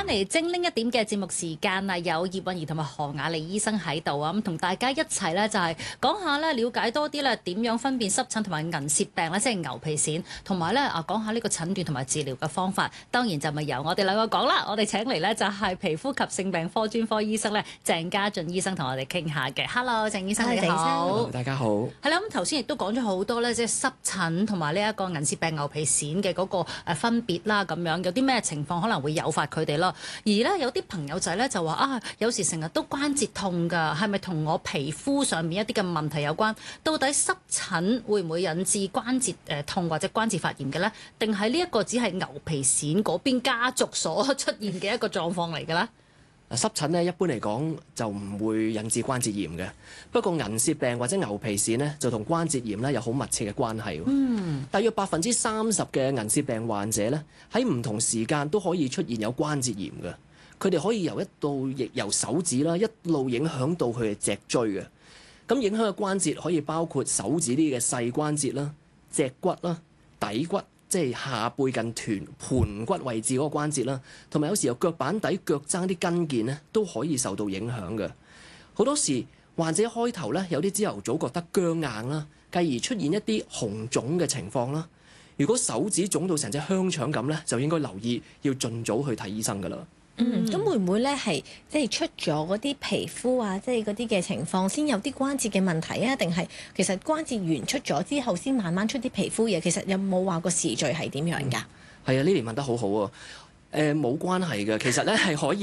嚟精靈一點嘅節目時間啊，有葉韻儀同埋何雅莉醫生喺度啊，咁同大家一齊咧就係講下咧，了解多啲咧點樣分辨濕疹同埋銀屑病咧，即係牛皮癬，同埋咧講下呢個診斷同埋治療嘅方法。當然就咪由我哋兩個講啦，我哋請嚟咧就係皮膚及性病科專科醫生咧鄭家俊醫生同我哋傾下嘅。Hello， 鄭醫生你好。 Hello， 大家好。 係啦，咁頭先亦都講咗好多咧，即係濕疹同埋呢一個銀屑病、牛皮癬嘅嗰個分別啦，咁樣有啲咩情況可能會誘發佢哋咯？而咧有啲朋友仔咧就話啊，有時成日都關節痛㗎，係咪同我皮膚上面一啲嘅問題有關？到底濕疹會唔會引致關節痛或者關節發炎嘅咧？定係呢一個只係牛皮癬嗰邊家族所出現嘅一個狀況嚟嘅咧？ 濕疹咧一般嚟講就唔會引致關節炎嘅，不過銀屑病或者牛皮癬咧就同關節炎咧有好密切嘅關係。大約30%嘅銀屑病患者咧喺唔同時間都可以出現有關節炎嘅，佢哋可以由手指啦一路影響到佢嘅脊椎嘅。咁影響嘅關節可以包括手指啲嘅細關節啦、脊骨啦、底骨。即係下背近盤骨位置嗰個關節啦，同埋有時候腳板底腳踭啲筋腱咧都可以受到影響嘅。好多時患者開頭咧有啲朝頭早覺得僵硬啦，繼而出現一啲紅腫嘅情況啦。如果手指腫到成隻香腸咁咧，就應該留意要盡早去睇醫生㗎啦。 咁會唔會咧係即係出咗嗰啲皮膚啊，即係嗰啲嘅情況先有啲關節嘅問題啊？定係其實關節炎出咗之後先慢慢出啲皮膚嘢？其實有冇話個時序係點樣㗎？ 係啊，Lily問得好好啊。冇關係嘅，其實咧係可以